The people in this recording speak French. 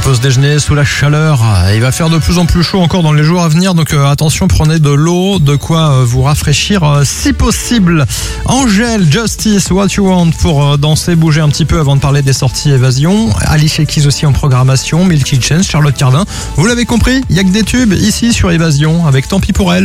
pause déjeuner sous la chaleur. Il va faire de plus en plus chaud encore dans les jours à venir, donc attention, prenez de l'eau, de quoi vous rafraîchir si possible. Angèle, Justice, What You Want pour danser, bouger un petit peu avant de parler des sorties Évasion. Alicia Keys aussi en programmation, Milky Chance, Charlotte Cardin. Vous l'avez compris, il n'y a que des tubes ici sur Évasion avec Tant pis pour elle.